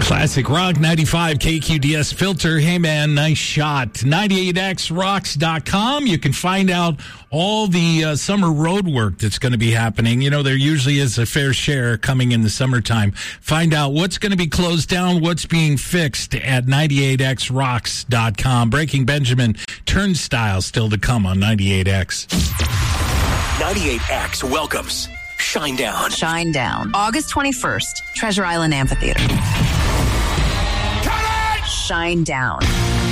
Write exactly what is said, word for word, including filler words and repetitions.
Classic Rock ninety-five K Q D S filter. Hey, man, nice shot. ninety-eight x rocks dot com. You can find out all the uh, summer road work that's going to be happening. You know, there usually is a fair share coming in the summertime. Find out what's going to be closed down, what's being fixed at ninety-eight x rocks dot com. Breaking Benjamin Turnstile still to come on ninety-eight X. ninety-eight X welcomes Shinedown. Shinedown. August twenty-first, Treasure Island Amphitheater. Shinedown.